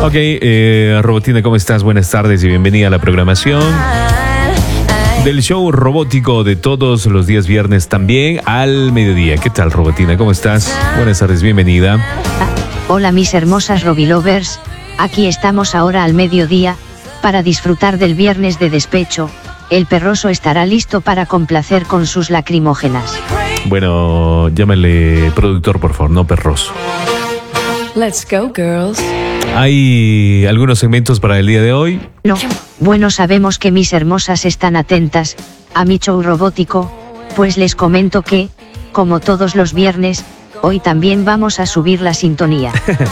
Ok, Robotina, ¿cómo estás? Buenas tardes y bienvenida a la programación del show robótico de todos los días viernes, también al mediodía. ¿Qué tal, Robotina? ¿Cómo estás? Buenas tardes, bienvenida. Hola mis hermosas Robilovers, aquí estamos ahora al mediodía, para disfrutar del viernes de despecho. El perroso estará listo para complacer con sus lacrimógenas. Bueno, llámale productor, por favor, no perroso. Let's go, girls. ¿Hay algunos segmentos para el día de hoy? No, bueno, sabemos que mis hermosas están atentas a mi show robótico, pues les comento que, como todos los viernes, hoy también vamos a subir la sintonía.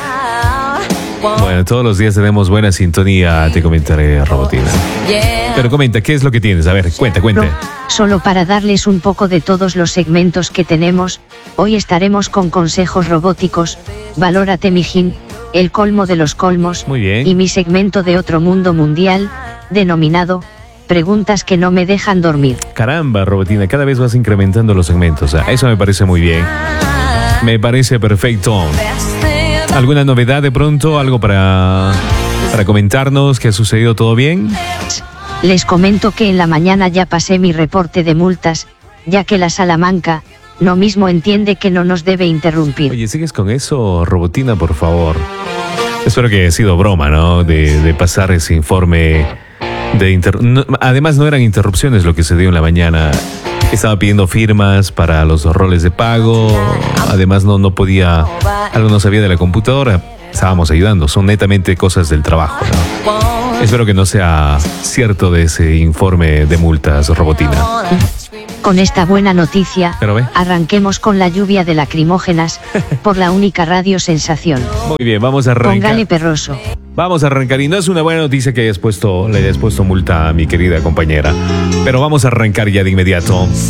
Bueno, todos los días tenemos buena sintonía, te comentaré, Robotina. Pero comenta, ¿qué es lo que tienes? A ver, cuenta. Solo para darles un poco de todos los segmentos que tenemos, hoy estaremos con consejos robóticos, Valórate mijín, el colmo de los colmos, muy bien, y mi segmento de otro mundo mundial, denominado Preguntas que no me dejan dormir. Caramba, Robotina, cada vez vas incrementando los segmentos. Eso me parece muy bien. Me parece perfecto. ¿Alguna novedad de pronto? ¿Algo para comentarnos? ¿Qué ha sucedido? ¿Todo bien? Les comento que en la mañana ya pasé mi reporte de multas, ya que la Salamanca no mismo entiende que no nos debe interrumpir. Oye, ¿sigues con eso, Robotina, por favor? Espero que haya sido broma, ¿no? De pasar ese informe de además no eran interrupciones lo que se dio en la mañana. Estaba pidiendo firmas para los roles de pago. Además no podía, algo no sabía de la computadora. Estábamos ayudando, son netamente cosas del trabajo, ¿no? Espero que no sea cierto de ese informe de multas, Robotina. Con esta buena noticia, arranquemos con la lluvia de lacrimógenas, por la única radio sensación. Muy bien, vamos a arrancar. Póngale perroso. Vamos a arrancar, y no es una buena noticia que le hayas puesto multa a mi querida compañera, pero vamos a arrancar ya de inmediato.